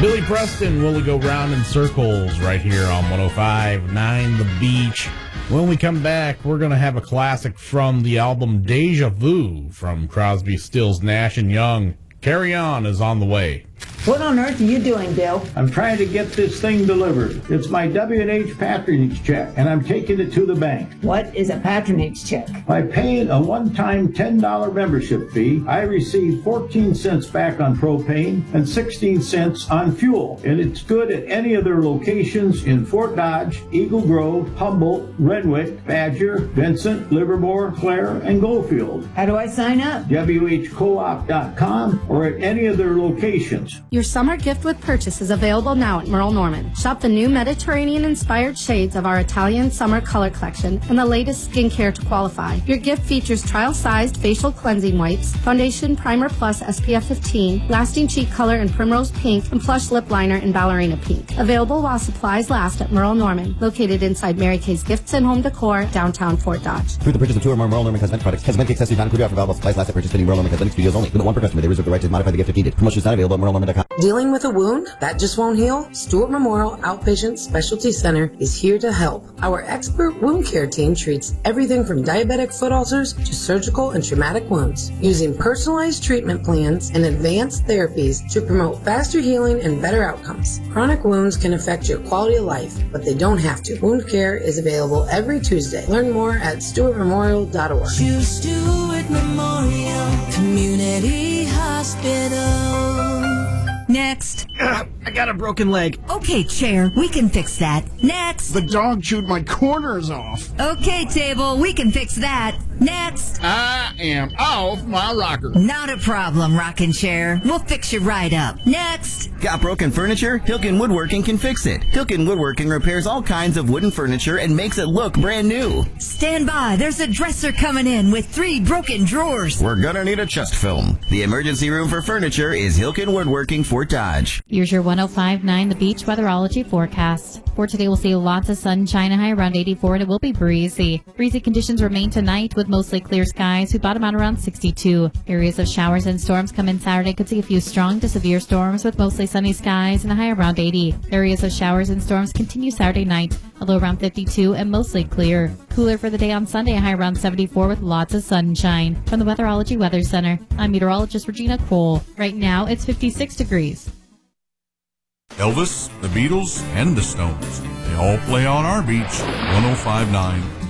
Billy Preston, will go round in circles right here on 105.9 The Beach. When we come back, we're going to have a classic from the album Deja Vu from Crosby, Stills, Nash & Young. Carry On is on the way. What on earth are you doing, Bill? I'm trying to get this thing delivered. It's my W&H patronage check, and I'm taking it to the bank. What is a patronage check? By paying a one-time $10 membership fee, I receive 14 cents back on propane and 16 cents on fuel. And it's good at any of their locations in Fort Dodge, Eagle Grove, Humboldt, Renwick, Badger, Vincent, Livermore, Clare, and Goldfield. How do I sign up? WHCoop.com or at any of their locations. Your summer gift with purchase is available now at Merle Norman. Shop the new Mediterranean-inspired shades of our Italian summer color collection and the latest skincare to qualify. Your gift features trial-sized facial cleansing wipes, foundation primer plus SPF 15, lasting cheek color in primrose pink, and plush lip liner in ballerina pink. Available while supplies last at Merle Norman, located inside Mary Kay's Gifts and Home Decor, downtown Fort Dodge. Through the purchase of 2 or more Merle Norman cosmetic products, cosmetic accessories not included after available supplies last at purchase fitting Merle Norman Cosmetic Studios only. Limit 1 per customer. They reserve the right to modify the gift if needed. Promotion is not available at MerleNorman.com. Dealing with a wound that just won't heal? Stewart Memorial Outpatient Specialty Center is here to help. Our expert wound care team treats everything from diabetic foot ulcers to surgical and traumatic wounds, using personalized treatment plans and advanced therapies to promote faster healing and better outcomes. Chronic wounds can affect your quality of life, but they don't have to. Wound care is available every Tuesday. Learn more at stewartmemorial.org. Choose Stewart Memorial Community Hospital. Next. I got a broken leg. Okay, chair, we can fix that. Next. The dog chewed my corners off. Okay, table, we can fix that. Next. I am off my rocker. Not a problem, rocking chair. We'll fix you right up. Next. Got broken furniture? Hilken Woodworking can fix it. Hilken Woodworking repairs all kinds of wooden furniture and makes it look brand new. Stand by. There's a dresser coming in with 3 broken drawers. We're gonna need a chest film. The emergency room for furniture is Hilken Woodworking, Fort Dodge. Here's your 105.9 The Beach weatherology forecast. For today, we'll see lots of sunshine, a high around 84, and it will be breezy. Breezy conditions remain tonight with mostly clear skies. We bottom out around 62. Areas of showers and storms come in Saturday. Could see a few strong to severe storms with mostly sunny skies and a high around 80. Areas of showers and storms continue Saturday night, a low around 52 and mostly clear. Cooler for the day on Sunday, a high around 74 with lots of sunshine. From the Weatherology Weather Center, I'm meteorologist Regina Cole. Right now, it's 56 degrees. Elvis, the Beatles, and the Stones. They all play on our beach. 105.9